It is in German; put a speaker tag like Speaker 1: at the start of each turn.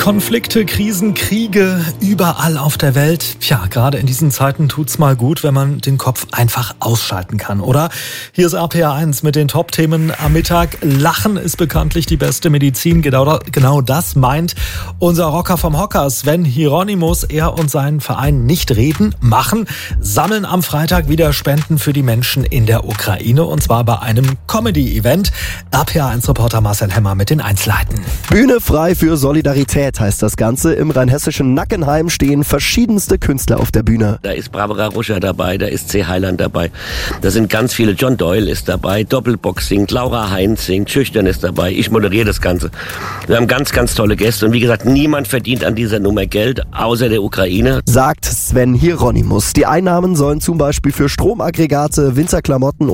Speaker 1: Konflikte, Krisen, Kriege, überall auf der Welt. Tja, gerade in diesen Zeiten tut's mal gut, wenn man den Kopf einfach ausschalten kann, oder? Hier ist RPA1 mit den Top-Themen am Mittag. Lachen ist bekanntlich die beste Medizin. Genau das meint unser Rocker vom Hocker, Sven Hieronymus. Er und sein Verein nicht reden, machen, sammeln am Freitag wieder Spenden für die Menschen in der Ukraine. Und zwar bei einem Comedy-Event. RPA1-Reporter Marcel Hemmer mit den Einzelheiten.
Speaker 2: Bühne frei für Solidarität heißt das Ganze. Im rheinhessischen Nackenheim stehen verschiedenste Künstler auf der Bühne.
Speaker 3: Da ist Barbara Ruscher dabei, da ist C. Heiland dabei. Da sind ganz viele, John Doyle ist dabei, Doppelbox singt, Laura Heinz singt, Schüchtern ist dabei, ich moderiere das Ganze. Wir haben ganz, ganz tolle Gäste und wie gesagt, niemand verdient an dieser Nummer Geld, außer der Ukraine.
Speaker 2: Sagt Sven Hieronymus. Die Einnahmen sollen zum Beispiel für Stromaggregate, Winterklamotten